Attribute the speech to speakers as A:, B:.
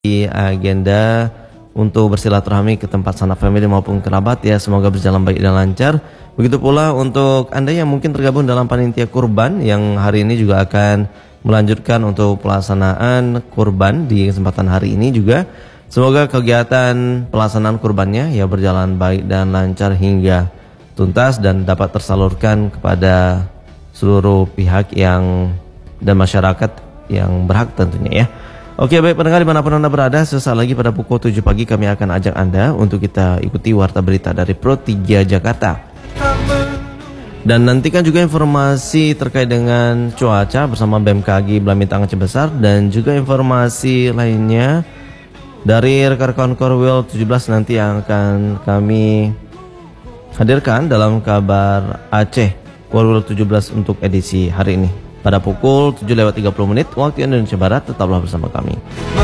A: di agenda untuk bersilaturahmi ke tempat sanak family maupun kerabat ya, semoga berjalan baik dan lancar. Begitu pula untuk Anda yang mungkin tergabung dalam panitia kurban yang hari ini juga akan melanjutkan untuk pelaksanaan kurban di kesempatan hari ini juga. Semoga kegiatan pelaksanaan kurbannya ya berjalan baik dan lancar hingga tuntas dan dapat tersalurkan kepada seluruh pihak yang dan masyarakat yang berhak tentunya ya. Oke, baik pendengar dimanapun Anda berada, sesaat lagi pada pukul 7 pagi kami akan ajak Anda untuk kita ikuti warta berita dari Pro 3 Jakarta. Dan nantikan juga informasi terkait dengan cuaca bersama BMKG Belamitang Aceh Besar dan juga informasi lainnya dari rekan-rekan Korwil 17 nanti yang akan kami hadirkan dalam kabar Aceh Korwil 17 untuk edisi hari ini pada pukul 7:30 waktu Indonesia Barat. Tetaplah bersama kami.